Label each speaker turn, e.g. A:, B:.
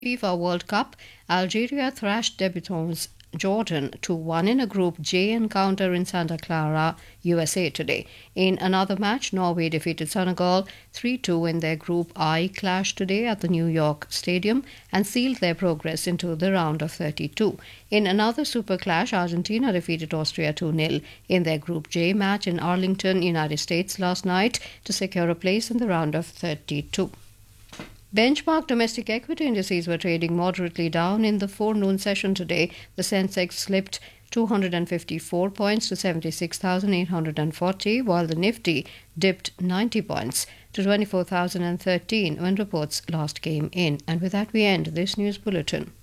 A: FIFA World Cup, Algeria thrashed debutants Jordan 2-1 in a Group J encounter in Santa Clara, USA today. In another match, Norway defeated Senegal 3-2 in their Group I clash today at the New York Stadium and sealed their progress into the round of 32. In another super clash, Argentina defeated Austria 2-0 in their Group J match in Arlington, United States last night to secure a place in the round of 32. Benchmark domestic equity indices were trading moderately down in the forenoon session today. The Sensex slipped 254 points to 76,840, while the Nifty dipped 90 points to 24,013 when reports last came in. And with that, we end this news bulletin.